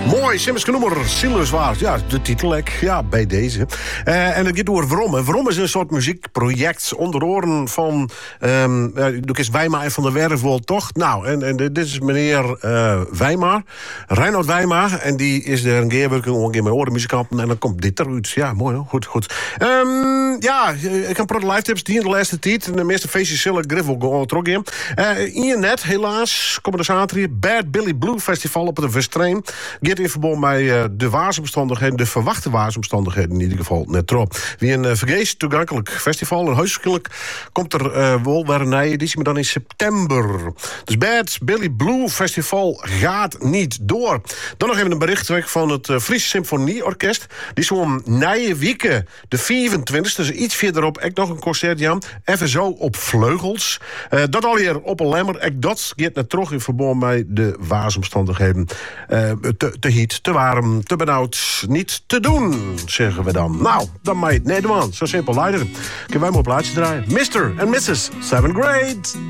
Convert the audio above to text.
Mooi, Simmerske nummer, Zielenswaard. Ja, de titel, ja, bij deze. En het gaat door Vroom. Vroom is een soort muziekproject onder oren van... Doe eens Wijma en Van der Werf toch? Nou, en dit is meneer Wijma, Reinoud Wijma. En die is er een keer met orenmuzikanten. En dan komt dit eruit. Ja, mooi hoor. Goed. Ik heb een live tips die in de laatste tijd. En de meeste feestjes zullen Griffel gewoon terug in. Hier net, helaas, komende zaterdag. Bad Billy Blue Festival op de Verstrein. Gaat in verband met de waarsomstandigheden, de verwachte waarsomstandigheden in ieder geval net erop. Wie een vergeest toegankelijk festival. En huiselijk komt er wel weer een nieuwe editie, maar dan in september. Dus Bad Billy Blue Festival gaat niet door. Dan nog even een bericht van het Friese Symfonieorkest. Die zo'n nieuwe weken, de 24e, dus iets verderop, echt nog een concert, Jan. Even zo op vleugels. Dat alweer op een lemmer. Dat gaat net terug in verband met de waarsomstandigheden. Te heet, te warm, te benauwd, niet te doen, zeggen we dan. Nou, dan mag je het niet doen. Zo simpel leider. Kunnen wij maar op plaatje draaien. Mr. and Mrs. 7th Grade.